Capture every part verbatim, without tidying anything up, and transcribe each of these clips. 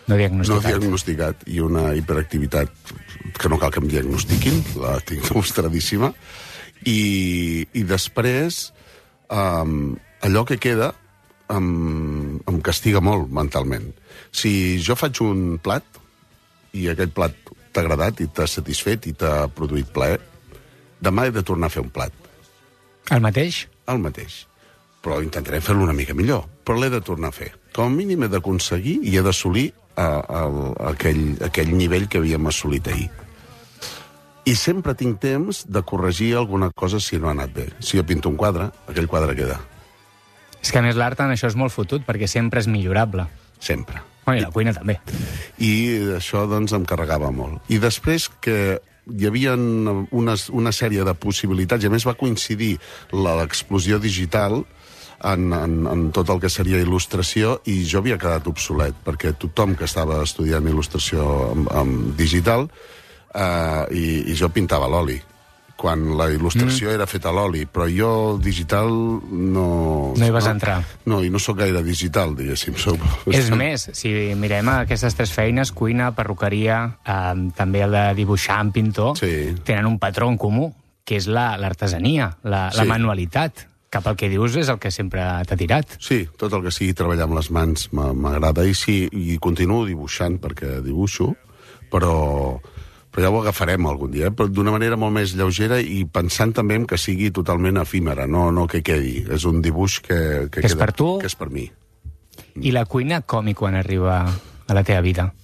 No diagnosticat. No diagnosticat, i una hiperactivitat que no cal que em diagnostiquin, la tinc mostradíssima, i, i després um, allò que queda em, em castiga molt mentalment. Si jo faig un plat i aquest plat t'ha agradat i t'ha satisfet i t'ha produït plaer, demà he de tornar a fer un plat. El mateix? El mateix. Però intentaré fer-lo una mica millor. Però l'he de tornar a fer. Com a mínim he d'aconseguir i he d'assolir uh, el, aquell, aquell nivell que havíem assolit ahir. I sempre tinc temps de corregir alguna cosa si no ha anat bé. Si jo pinto un quadre, aquell quadre queda. És que a més l'art en això és molt fotut, perquè sempre és millorable. Sempre. Bueno, i la cuina també. I això, doncs, em carregava molt. I després que hi havia una, una sèrie de possibilitats, i a més va coincidir l'explosió digital en, en, en tot el que seria il·lustració, i jo havia quedat obsolet, perquè tothom que estava estudiant il·lustració en, en digital, eh, i, i jo pintava a l'oli, quan la il·lustració mm. era feta a l'oli, però jo digital no... No hi vas no, entrar. No, i no sóc gaire digital, diguéssim. Soc... És més, si mirem aquestes tres feines, cuina, perruqueria, eh, també el de dibuixar en pintor, sí. tenen un patró en comú, que és l'artesania, la, la, sí. la manualitat. Cap al que dius és el que sempre t'ha tirat. Sí, tot el que sigui treballar amb les mans m'agrada, i sí, i continuo dibuixant perquè dibuixo, però... però ja ho agafarem algun dia, eh? Però d'una manera molt més lleugera i pensant també en que sigui totalment efímera, no, no que quedi. És un dibuix que, que, que és queda, per tu? Que és per mi. I la cuina com i quan arriba a la teva vida?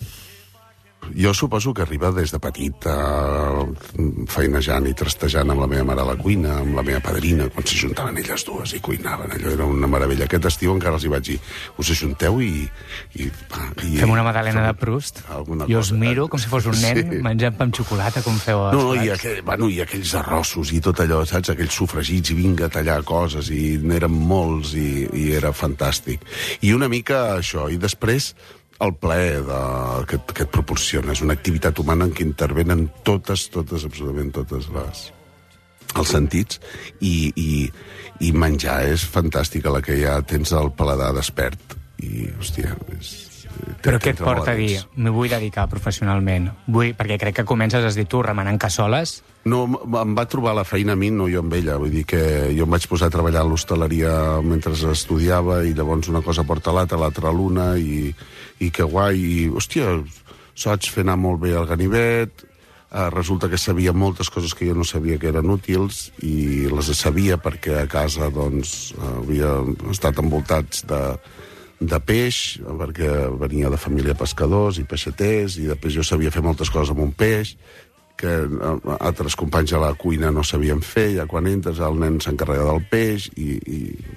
Jo suposo que arriba des de petit, uh, feinejant i trastejant amb la meva mare a la cuina, amb la meva padrina, quan s'ajuntaven elles dues i cuinaven. Allò era una meravella. Aquest estiu encara els hi vaig dir, us ajunteu i... i, i fem una magdalena de Proust? Jo us miro com si fos un nen sí. menjant pa amb xocolata, com feu els no, plats. I, aquell, bueno, i aquells arrossos i tot allò, saps? Aquells sofregits i vinga a tallar coses, i n'eren molts i, i era fantàstic. I una mica això, i després... el plaer de, que, que et proporciona. És una activitat humana en què intervenen totes, totes, absolutament totes les, els sentits, i, i, i menjar és fantàstica, la que ja tens el paladar despert. I, hòstia, és... Però què et porta a dir, m'hi vull dedicar professionalment? Vull, perquè crec que comences, has dit tu, remenant cassoles. No, em va trobar la feina a mi, no jo amb ella. Vull dir que jo em vaig posar a treballar a l'hostaleria mentre estudiava, i llavors una cosa porta l'altra, l'altra l'una, i, i que guai. I, hòstia, saps fer anar molt bé el ganivet, eh, resulta que sabia moltes coses que jo no sabia que eren útils, i les sabia perquè a casa, doncs, havia estat envoltats de... de peix, perquè venia de família pescadors i peixaters, i després jo sabia fer moltes coses amb un peix, que altres companys a la cuina no sabien fer, ja quan entres el nen s'encarrega del peix, i, i,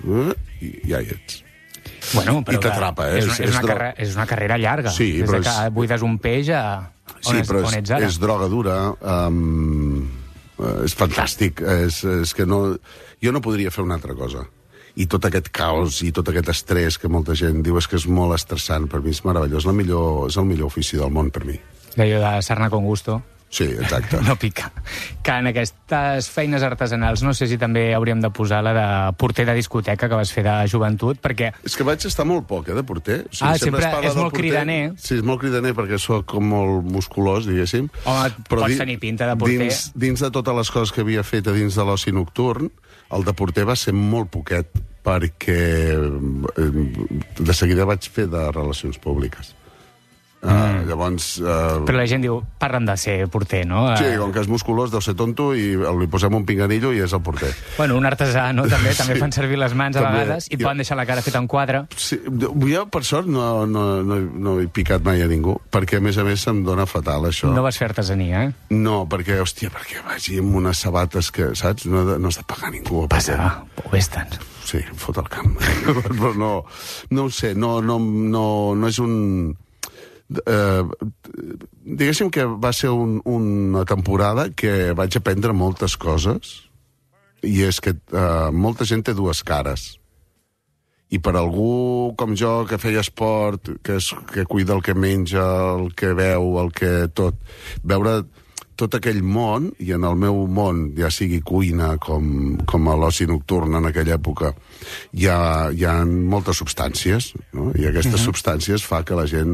i ja hi ets. Bueno, però I t'atrapa, eh? És una, és, una carrera, és una carrera llarga. Sí, des però de que és... buides un peix a... On, sí, és, però on és, ets ara? és droga dura, um, és fantàstic, és, és que no... Jo no podria fer una altra cosa. I tot aquest caos i tot aquest estrès que molta gent diu és que és molt estressant, per mi és meravellós, la millor, és el millor ofici del món per mi. D'allò de sarna con gusto. Sí, exacte. No pica. Que en aquestes feines artesanals no sé si també hauríem de posar la de porter de discoteca que vas fer de joventut, perquè... És que vaig estar molt poc, eh, de porter. O sigui, ah, sempre, sempre és molt porter. cridaner. Sí, és molt cridaner perquè sóc com molt musculós, diguéssim. Home, però pots di... tenir pinta de porter. Dins, dins de totes les coses que havia fet a dins de l'oci nocturn, el de porter va ser molt poquet, perquè de seguida vaig fer de relacions públiques. Mm. Uh, llavors... Uh... Però la gent diu, parlen de ser porter, no? Sí, com que és musculós, deu ser tonto, i li posem un pinganillo i és el porter. Bueno, un artesà, no? També sí. També fan servir les mans a també. Vegades i jo... poden deixar la cara feta en quadre. Sí, jo, per sort, no, no, no, no he picat mai a ningú, perquè, a més a més, se'm dona fatal, això. No vas fer artesania, eh? No, perquè, hòstia, perquè vagi amb unes sabates que, saps? No, no has de pagar a ningú. Passa, va, ho és tant. Sí, em fot el camp. Però no, no ho sé, no, no, no, no és un... Uh, diguéssim que va ser un, una temporada que vaig aprendre moltes coses, i és que uh, molta gent té dues cares, i per algú com jo que feia esport, que, es, que cuida el que menja, el que veu, el que tot, veure tot aquell món, i en el meu món, ja sigui cuina com, com a l'oci nocturn en aquella època, hi ha, hi ha moltes substàncies, no? I aquestes uh-huh. substàncies fa que la gent